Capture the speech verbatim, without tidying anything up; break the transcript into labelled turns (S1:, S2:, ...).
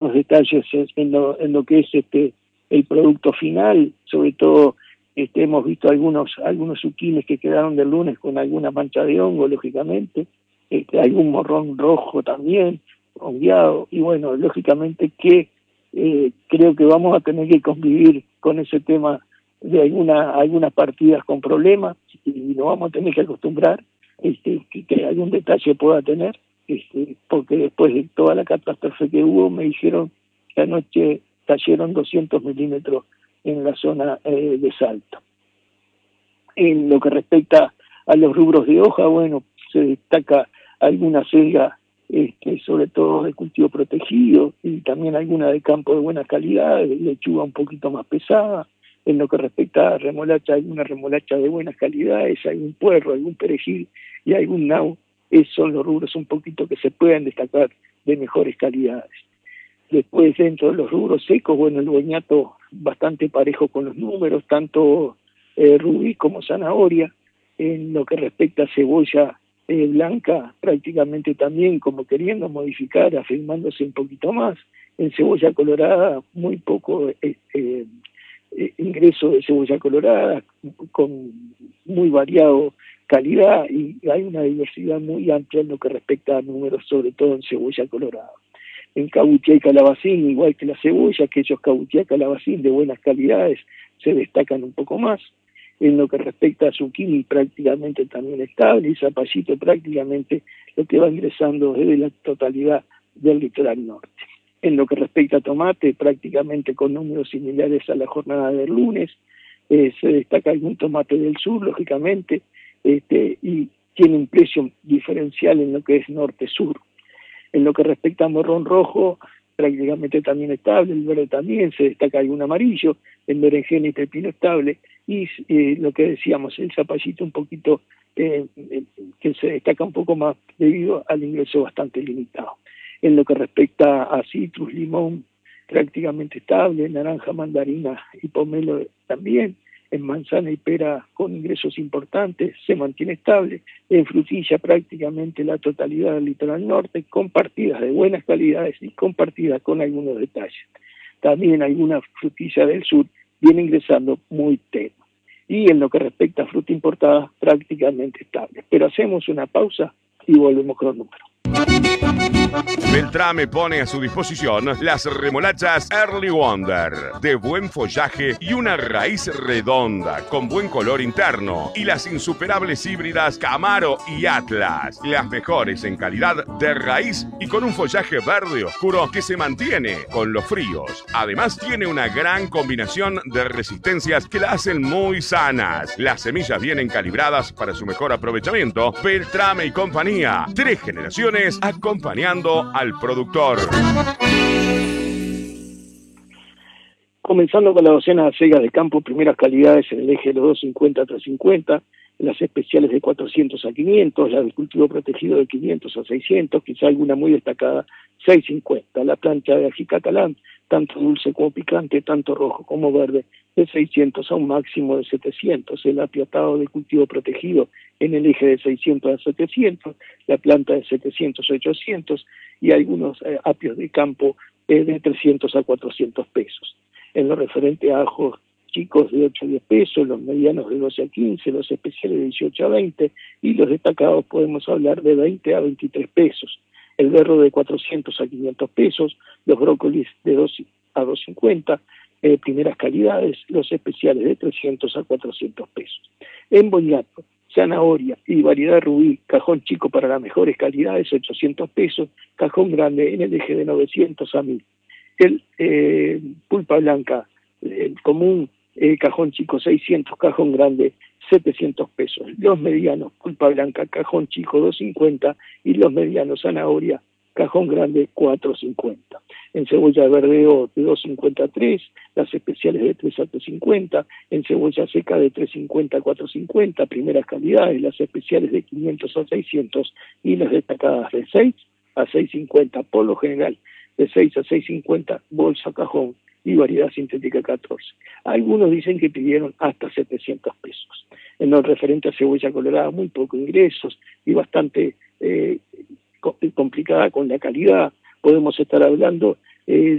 S1: algunos detalles en lo, en lo que es este el producto final, sobre todo este, hemos visto algunos algunos zucchinis que quedaron del lunes con alguna mancha de hongo, lógicamente, este, algún morrón rojo también, hongueado, y bueno, lógicamente que eh, creo que vamos a tener que convivir con ese tema de alguna, algunas partidas con problemas, y nos vamos a tener que acostumbrar este, que, que algún detalle pueda tener, este, porque después de toda la catástrofe que hubo, me dijeron que anoche cayeron doscientos milímetros en la zona eh, de Salto. En lo que respecta a los rubros de hoja, bueno, se destaca alguna selga, este, sobre todo de cultivo protegido, y también alguna de campo de buena calidad, lechuga un poquito más pesada. En lo que respecta a remolacha, alguna remolacha de buenas calidades, algún puerro, algún perejil y algún nau. Esos son los rubros un poquito que se pueden destacar de mejores calidades. Después, dentro de los rubros secos, bueno, el boñato bastante parejo con los números, tanto eh, rubí como zanahoria. En lo que respecta a cebolla eh, blanca, prácticamente también como queriendo modificar, afirmándose un poquito más. En cebolla colorada, muy poco eh, eh, eh, ingreso de cebolla colorada, con muy variado calidad, y hay una diversidad muy amplia en lo que respecta a números, sobre todo en cebolla colorada. En cabutia y calabacín, igual que la cebolla, aquellos cabutia y calabacín de buenas calidades se destacan un poco más. En lo que respecta a zucchini, prácticamente también estable, y zapallito prácticamente lo que va ingresando es de la totalidad del litoral norte. En lo que respecta a tomate, prácticamente con números similares a la jornada del lunes, eh, se destaca algún tomate del sur, lógicamente, este, y tiene un precio diferencial en lo que es norte-sur. En lo que respecta a morrón rojo, prácticamente también estable, el verde también, se destaca algún amarillo, el berenjena y pepino estable, y eh, lo que decíamos, el zapallito un poquito, eh, que se destaca un poco más debido al ingreso bastante limitado. En lo que respecta a citrus, limón, prácticamente estable, naranja, mandarina y pomelo también. En manzana y pera con ingresos importantes, se mantiene estable. En frutilla prácticamente la totalidad del litoral norte, compartidas de buenas calidades y compartidas con algunos detalles. También alguna frutilla del sur viene ingresando muy tenue. Y en lo que respecta a fruta importada, prácticamente estable. Pero hacemos una pausa y volvemos con los números.
S2: Beltrame pone a su disposición las remolachas Early Wonder, de buen follaje y una raíz redonda, con buen color interno, y las insuperables híbridas Camaro y Atlas, las mejores en calidad de raíz y con un follaje verde oscuro que se mantiene con los fríos. Además, tiene una gran combinación de resistencias que la hacen muy sanas. Las semillas vienen calibradas para su mejor aprovechamiento. Beltrame y compañía, tres generaciones acompañando al productor.
S1: Comenzando con la docena de cegas de campo, primeras calidades en el eje de los doscientos cincuenta a trescientos cincuenta, las especiales de cuatrocientos a quinientos, la del cultivo protegido de quinientos a seiscientos, quizá alguna muy destacada, seiscientos cincuenta, la plancha de ají catalán, tanto dulce como picante, tanto rojo como verde, de seiscientos a un máximo de setecientos, el apiatado de cultivo protegido en el eje de seiscientos a setecientos, la planta de setecientos a ochocientos y algunos eh, apios de campo eh, de trescientos a cuatrocientos pesos. En lo referente a ajos chicos de ocho a diez pesos, los medianos de doce a quince, los especiales de dieciocho a veinte y los destacados podemos hablar de veinte a veintitrés pesos. El berro de cuatrocientos a quinientos pesos, los brócolis de dos a doscientos cincuenta, eh, primeras calidades, los especiales de trescientos a cuatrocientos pesos. En boñato, zanahoria y variedad rubí, cajón chico para las mejores calidades, ochocientos pesos, cajón grande en el eje de novecientos a mil. El eh, pulpa blanca, el común, eh, cajón chico seiscientos, cajón grande setecientos pesos. Los medianos, pulpa blanca, cajón chico doscientos cincuenta y los medianos zanahoria, cajón grande cuatrocientos cincuenta. En cebolla de verdeo de doscientos cincuenta a tres, las especiales de tres a trescientos cincuenta, en cebolla seca de trescientos cincuenta a cuatrocientos cincuenta, primeras calidades, las especiales de quinientos a seiscientos y las destacadas de seis a seiscientos cincuenta, por lo general de seis a seiscientos cincuenta, bolsa cajón y variedad sintética catorce. Algunos dicen que pidieron hasta setecientos pesos. En lo referente a cebolla colorada, muy pocos ingresos y bastante eh, complicada con la calidad. Podemos estar hablando eh,